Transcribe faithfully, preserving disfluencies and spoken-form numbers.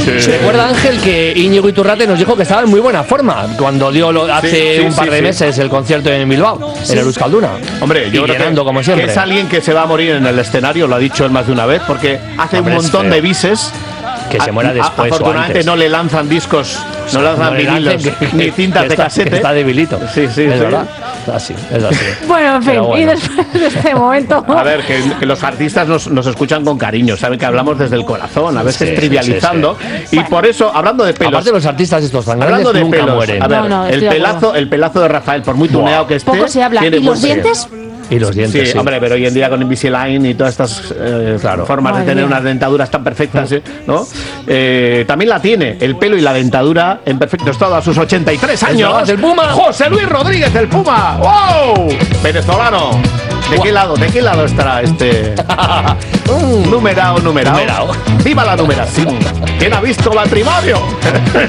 Sí. Recuerda, Ángel, que Íñigo Iturrate nos dijo que estaba en muy buena forma cuando dio lo, hace Sí, sí, un par sí, de sí. meses el concierto en Bilbao, Sí. en el Euskalduna. Hombre, yo y creo llenando, que, como siempre. que es alguien que se va a morir en el escenario, lo ha dicho él más de una vez, porque hace Hombre, un es montón feo. de bises. Que se muera después o Afortunadamente antes. no le lanzan discos, no lanzan No le vinilos, lancen que- ni cintas que de está- casete. que está debilito. Sí, sí, es sí. verdad. Así, es así. Bueno, en fin, Pero bueno. y después de este momento. A ver, que, que los artistas nos, nos escuchan con cariño, saben que hablamos desde el corazón, a veces Sí, trivializando. sí, sí. Y por eso, hablando de pelos. Aparte, los artistas estos tan grandes Hablando de nunca pelos, mueren. a ver, No, no, el estoy de pelazo, acuerdo. el pelazo de Rafael, por muy tuneado que esté, Poco se habla. tiene ¿Y los buen- dientes? Y los dientes, Sí, sí. hombre, pero hoy en día con Invisalign y todas estas eh, Claro. formas Madre de tener mía. unas dentaduras tan perfectas, ¿eh? ¿no? Eh, también la tiene, el pelo y la dentadura en perfecto estado a sus ochenta y tres años. más, el Puma. José Luis Rodríguez, el Puma. ¡Wow! Venezolano. ¿De qué lado? ¿De qué lado estará este? Numerao, numerao. Numerao. ¡Viva la numeración! ¿Quién ha visto matrimonio?